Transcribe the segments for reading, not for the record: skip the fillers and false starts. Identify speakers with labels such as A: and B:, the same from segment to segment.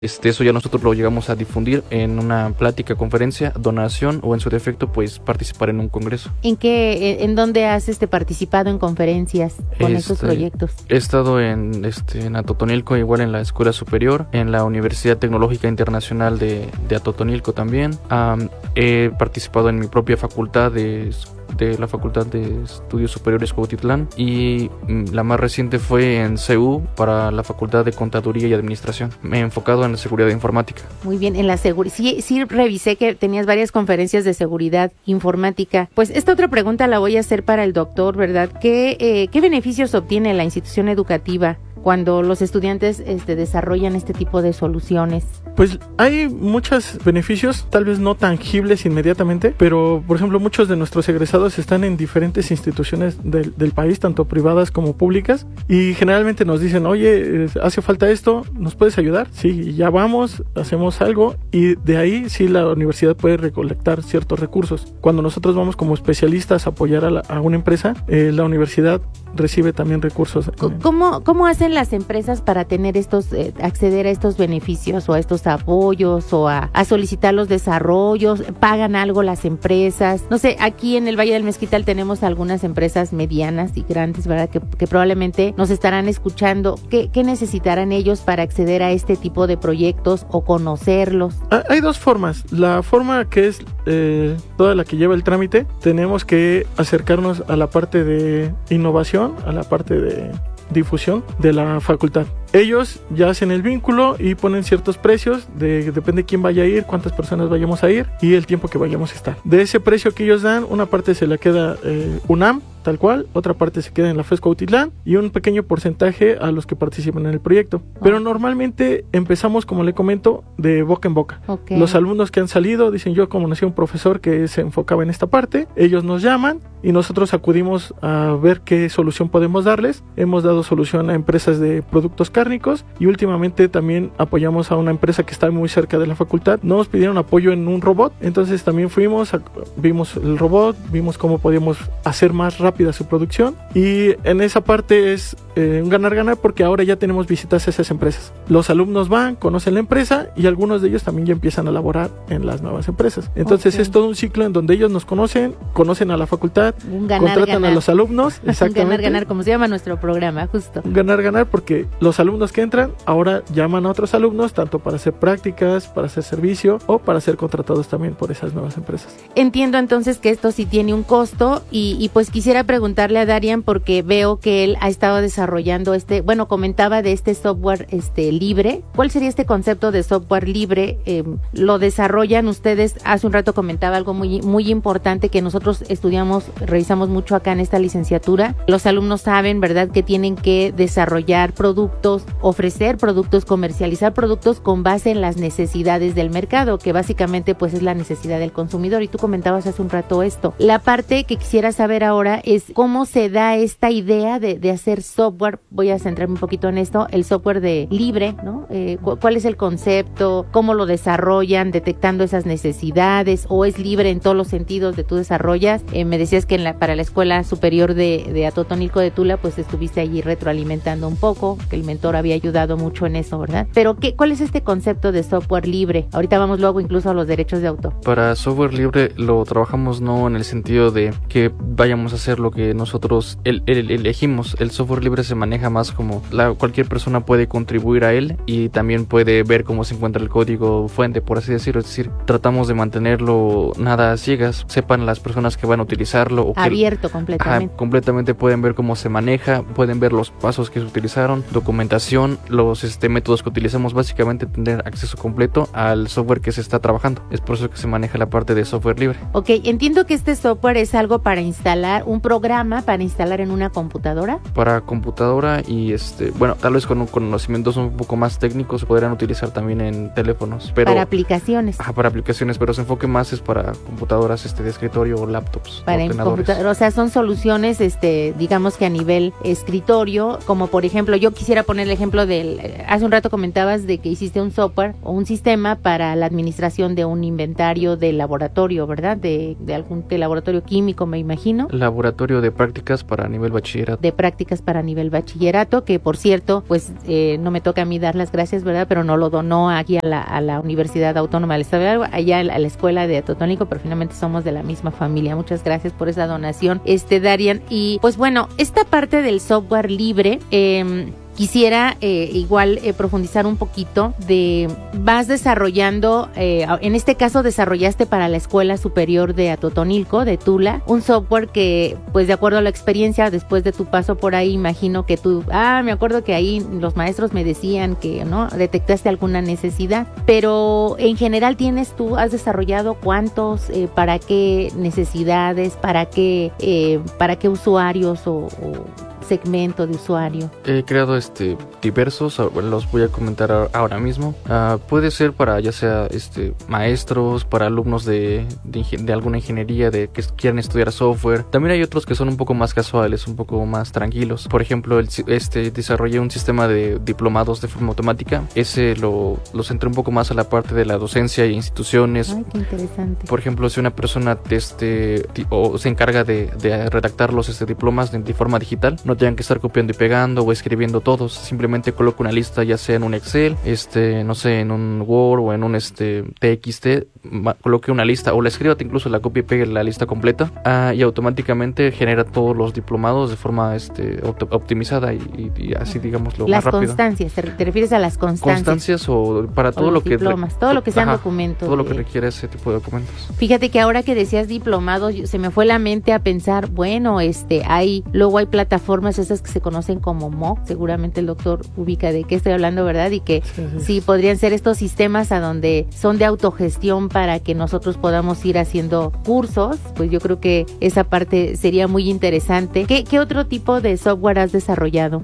A: Eso ya nosotros lo llegamos a difundir en una plática, conferencia, donación o en su defecto pues participar en un congreso.
B: ¿En dónde has participado en conferencias con estos proyectos?
A: He estado en Atotonilco, igual en la Escuela Superior, en la Universidad Tecnológica Internacional de Atotonilco también. He participado en mi propia facultad de la Facultad de Estudios Superiores Cuautitlán, y la más reciente fue en CU para la Facultad de Contaduría y Administración. Me he enfocado en la seguridad informática.
B: Muy bien, en la seguridad. Sí, revisé que tenías varias conferencias de seguridad informática. Pues esta otra pregunta la voy a hacer para el doctor, ¿verdad? ¿Qué beneficios obtiene la institución educativa cuando los estudiantes desarrollan este tipo de soluciones?
C: Pues hay muchos beneficios, tal vez no tangibles inmediatamente, pero por ejemplo muchos de nuestros egresados están en diferentes instituciones del país, tanto privadas como públicas, y generalmente nos dicen, oye, hace falta esto, ¿nos puedes ayudar? Sí, ya vamos, hacemos algo, y de ahí sí la universidad puede recolectar ciertos recursos. Cuando nosotros vamos como especialistas a apoyar a una empresa, la universidad recibe también recursos.
B: ¿Cómo hacen las empresas para tener acceder a estos beneficios o a estos apoyos o a solicitar los desarrollos? ¿Pagan algo las empresas? No sé, aquí en el Valle del Mezquital tenemos algunas empresas medianas y grandes, ¿verdad? Que probablemente nos estarán escuchando. ¿Qué necesitarán ellos para acceder a este tipo de proyectos o conocerlos?
C: Hay dos formas. La forma que es toda la que lleva el trámite, tenemos que acercarnos a la parte de innovación, a la parte de difusión de la facultad. Ellos ya hacen el vínculo y ponen ciertos precios, depende de quién vaya a ir, cuántas personas vayamos a ir y el tiempo que vayamos a estar. De ese precio que ellos dan, una parte se la queda UNAM, tal cual, otra parte se queda en la FES Cuautitlán y un pequeño porcentaje a los que participan en el proyecto. Pero normalmente empezamos, como le comento, de boca en boca.
B: Okay.
C: Los alumnos que han salido dicen, yo como nací un profesor que se enfocaba en esta parte, ellos nos llaman y nosotros acudimos a ver qué solución podemos darles. Hemos dado solución a empresas de productos cárnicos y últimamente también apoyamos a una empresa que está muy cerca de la facultad. Nos pidieron apoyo en un robot, entonces también vimos el robot, vimos cómo podíamos hacer más rápida su producción, y en esa parte es un ganar-ganar porque ahora ya tenemos visitas a esas empresas. Los alumnos van, conocen la empresa y algunos de ellos también ya empiezan a laborar en las nuevas empresas. Entonces es todo un ciclo en donde ellos nos conocen a la facultad, contratan a los alumnos. Exactamente.
B: Un ganar-ganar, como se llama nuestro programa, justo.
C: Un ganar-ganar porque los alumnos que entran ahora llaman a otros alumnos, tanto para hacer prácticas, para hacer servicio o para ser contratados también por esas nuevas empresas.
B: Entiendo entonces que esto sí tiene un costo y pues quisiera preguntarle a Darian porque veo que él ha estado desarrollando comentaba de este software libre. ¿Cuál sería este concepto de software libre? ¿Lo desarrollan ustedes? Hace un rato comentaba algo muy, muy importante que nosotros revisamos mucho acá en esta licenciatura. Los alumnos saben, ¿verdad?, que tienen que desarrollar productos, ofrecer productos, comercializar productos con base en las necesidades del mercado, que básicamente pues es la necesidad del consumidor, y tú comentabas hace un rato esto. La parte que quisiera saber ahora es cómo se da esta idea de hacer software. Voy a centrarme un poquito en esto, el software de libre, ¿no? ¿Cuál es el concepto? ¿Cómo lo desarrollan? ¿Detectando esas necesidades? ¿O es libre en todos los sentidos de tú desarrollas? Me decías que para la Escuela Superior de Atotonilco de Tula, pues estuviste allí retroalimentando un poco, que el mentor había ayudado mucho en eso, ¿verdad? Pero ¿cuál es este concepto de software libre? Ahorita vamos luego incluso a los derechos de autor.
A: Para software libre lo trabajamos no en el sentido de que vayamos a hacer lo que nosotros elegimos. El software libre se maneja más como cualquier persona puede contribuir a él y también puede ver cómo se encuentra el código fuente, por así decirlo. Es decir, tratamos de mantenerlo nada a ciegas, sepan las personas que van a utilizarlo. O
B: abierto completamente.
A: Completamente pueden ver cómo se maneja, pueden ver los pasos que se utilizaron, documentación, los métodos que utilizamos, básicamente tener acceso completo al software que se está trabajando. Es por eso que se maneja la parte de software libre.
B: Ok, entiendo que este software es algo para instalar, un programa para instalar en una computadora.
A: Para computadora y tal vez con conocimientos un poco más técnicos se podrían utilizar también en teléfonos. Pero,
B: para aplicaciones.
A: Para aplicaciones, pero su enfoque más es para computadoras de escritorio o laptops.
B: Para o sea, son soluciones, digamos que a nivel escritorio, como por ejemplo, yo quisiera poner poner el ejemplo hace un rato comentabas de que hiciste un software o un sistema para la administración de un inventario de laboratorio, ¿verdad? De laboratorio químico, me imagino.
A: Laboratorio de prácticas para nivel bachillerato.
B: De prácticas para nivel bachillerato, que por cierto, pues no me toca a mí dar las gracias, ¿verdad? Pero no lo donó aquí a la Universidad Autónoma del Estado de Hidalgo, allá a la escuela de Atotonilco, pero finalmente somos de la misma familia. Muchas gracias por esa donación, Darian. Y pues bueno, esta parte del software libre, quisiera igual profundizar un poquito vas desarrollando, en este caso desarrollaste para la Escuela Superior de Atotonilco, de Tula, un software que, pues de acuerdo a la experiencia, después de tu paso por ahí, imagino que me acuerdo que ahí los maestros me decían que, ¿no? Detectaste alguna necesidad, pero en general has desarrollado cuántos, para qué necesidades, para qué usuarios o segmento de usuario.
A: He creado diversos, los voy a comentar ahora mismo. Puede ser para ya sea maestros, para alumnos de alguna ingeniería que quieran estudiar software. También hay otros que son un poco más casuales, un poco más tranquilos. Por ejemplo, desarrollé un sistema de diplomados de forma automática. Ese lo centré un poco más a la parte de la docencia e instituciones.
B: Ay, qué interesante.
A: Por ejemplo, si una persona o se encarga de redactar los diplomas de forma digital, no tengan que estar copiando y pegando o escribiendo todos, simplemente coloco una lista, ya sea en un Excel, no sé, en un Word o en un TXT, coloque una lista o la escriba, incluso la copie y pegue la lista completa, y automáticamente genera todos los diplomados de forma optimizada y así, digámoslo,
B: las
A: más rápido.
B: Constancias, ¿te refieres a las constancias?
A: Constancias o para todo lo
B: diplomas, todo lo que sean documentos.
A: Todo lo que requiere ese tipo de documentos.
B: Fíjate que ahora que decías diplomados, se me fue la mente a pensar, bueno, luego hay plataformas esas que se conocen como MOOC, seguramente el doctor ubica de qué estoy hablando, ¿verdad? Y que sí podrían ser estos sistemas a donde son de autogestión para que nosotros podamos ir haciendo cursos. Pues yo creo que esa parte sería muy interesante. ¿Qué otro tipo de software has desarrollado?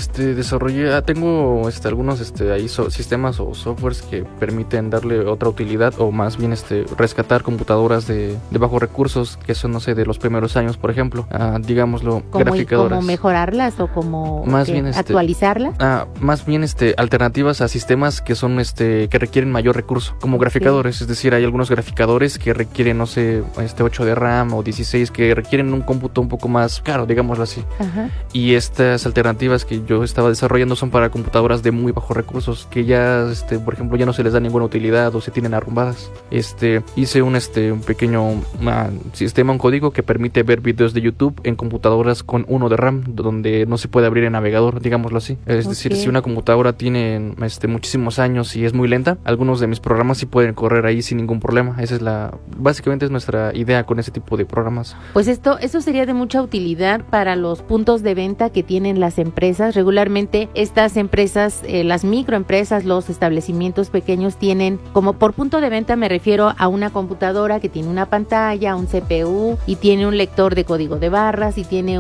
A: Tengo algunos sistemas o softwares que permiten darle otra utilidad, o más bien rescatar computadoras de bajos recursos, que son, no sé, de los primeros años, por ejemplo, digámoslo, graficadoras.
B: ¿Cómo mejorarlas o como actualizarlas?
A: Más bien alternativas a sistemas que son que requieren mayor recurso, como graficadores. Es decir, hay algunos graficadores que requieren, no sé, 8 de RAM o 16, que requieren un cómputo un poco más caro, digámoslo así. Ajá. Y estas alternativas que yo estaba desarrollando son para computadoras de muy bajos recursos, que ya por ejemplo, ya no se les da ninguna utilidad o se tienen arrumbadas. Hice un pequeño sistema, un código que permite ver videos de YouTube en computadoras con 1 de RAM, donde no se puede abrir el navegador, digámoslo así. Es decir, si una computadora tiene muchísimos años y es muy lenta, algunos de mis programas sí pueden correr ahí sin ningún problema. Básicamente es nuestra idea con ese tipo de programas.
B: Pues eso sería de mucha utilidad para los puntos de venta que tienen las empresas. Regularmente estas empresas, las microempresas, los establecimientos pequeños tienen, como por punto de venta me refiero a una computadora que tiene una pantalla, un CPU y tiene un lector de código de barras y tiene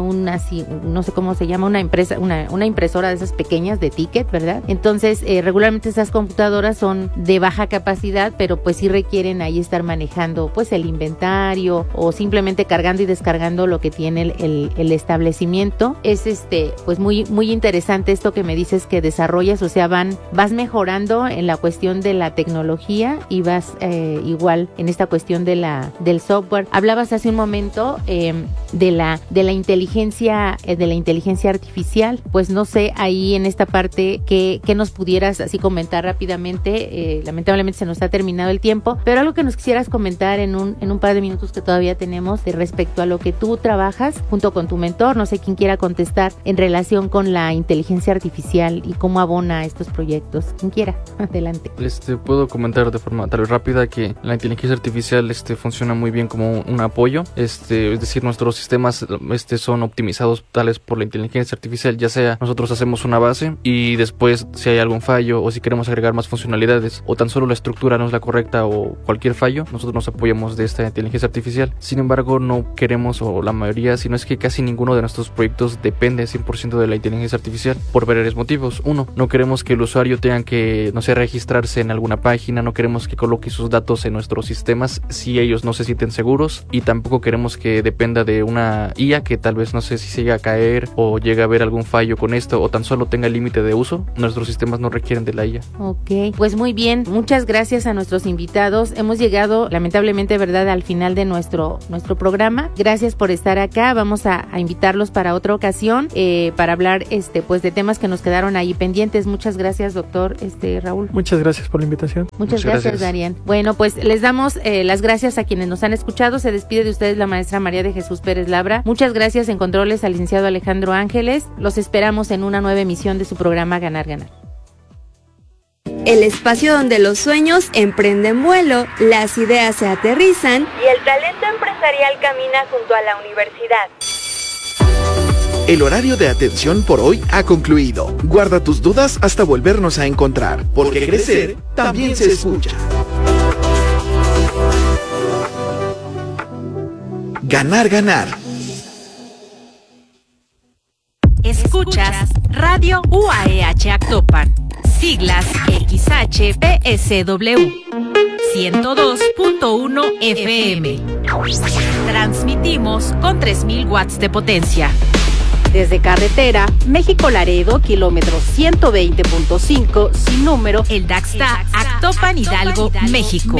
B: no sé cómo se llama, una impresora de esas pequeñas de ticket, ¿verdad? Entonces, regularmente esas computadoras son de baja capacidad, pero pues sí requieren ahí estar manejando pues el inventario o simplemente cargando y descargando lo que tiene el establecimiento. Es pues muy, muy interesante esto que me dices que desarrollas, o sea, vas mejorando en la cuestión de la tecnología y vas igual en esta cuestión del software. Hablabas hace un momento de la inteligencia artificial. Pues no sé, ahí en esta parte que nos pudieras así comentar rápidamente. Lamentablemente se nos ha terminado el tiempo, pero algo que nos quisieras comentar en un par de minutos que todavía tenemos respecto a lo que tú trabajas junto con tu mentor, no sé quién quiera contestar, en relación con la inteligencia artificial y cómo abona estos proyectos. Quien quiera, adelante.
A: Puedo comentar de forma tal vez rápida que la inteligencia artificial funciona muy bien como un apoyo. Es decir, nuestros sistemas son optimizados tales por la inteligencia artificial, ya sea nosotros hacemos una base y después si hay algún fallo o si queremos agregar más funcionalidades o tan solo la estructura no es la correcta o cualquier fallo, nosotros nos apoyamos de esta inteligencia artificial. Sin embargo, no queremos, o la mayoría, si no es que casi ninguno de nuestros proyectos depende 100% de la inteligencia artificial por varios motivos. Uno, no queremos que el usuario tenga que, no sé, registrarse en alguna página, no queremos que coloque sus datos en nuestros sistemas si ellos no se sienten seguros, y tampoco queremos que dependa de una IA que tal vez, no sé, si se llega a caer leer o llegue a haber algún fallo con esto o tan solo tenga límite de uso, nuestros sistemas no requieren de la IA.
B: Ok, pues muy bien, muchas gracias a nuestros invitados. Hemos llegado lamentablemente, ¿verdad?, al final de nuestro programa. Gracias por estar acá. Vamos a invitarlos para otra ocasión para hablar pues de temas que nos quedaron ahí pendientes. Muchas gracias, doctor Raúl.
C: Muchas gracias por la invitación.
B: Muchas gracias, Darian. Bueno, pues les damos las gracias a quienes nos han escuchado. Se despide de ustedes la maestra María de Jesús Pérez Labra. Muchas gracias en controles al licenciado Alejandro Ángeles. Los esperamos en una nueva emisión de su programa Ganar, Ganar.
D: El espacio donde los sueños emprenden vuelo, las ideas se aterrizan y el talento empresarial camina junto a la universidad.
E: El horario de atención por hoy ha concluido. Guarda tus dudas hasta volvernos a encontrar, porque crecer también se escucha. Ganar, ganar.
F: Escuchas Radio UAEH Actopan, siglas XHPSW, 102.1 FM. Transmitimos con 3000 watts de potencia.
G: Desde carretera, México-Laredo, kilómetro 120.5, sin número,
F: El Daxta, Actopan, Hidalgo, México.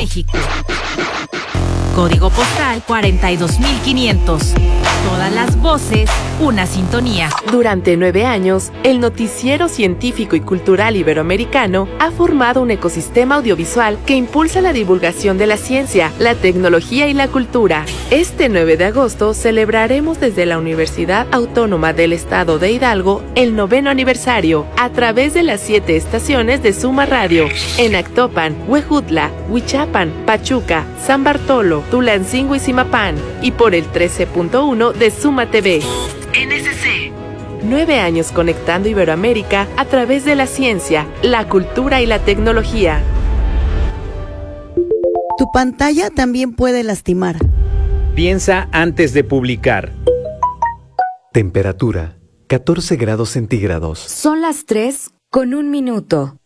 F: Código postal 42500. Todas las voces, una sintonía.
H: Durante 9 años, el noticiero científico y cultural iberoamericano ha formado un ecosistema audiovisual que impulsa la divulgación de la ciencia, la tecnología y la cultura. Este 9 de agosto celebraremos desde la Universidad Autónoma del Estado de Hidalgo el 9º aniversario a través de las 7 estaciones de Suma Radio en Actopan, Huejutla, Huichapan, Pachuca, San Bartolo, Tulancingo y Zimapán, y por el 13.1 de Suma TV. NSC. 9 años conectando Iberoamérica a través de la ciencia, la cultura y la tecnología.
I: Tu pantalla también puede lastimar.
J: Piensa antes de publicar.
K: Temperatura, 14 grados centígrados.
L: Son las 3:01 minutos.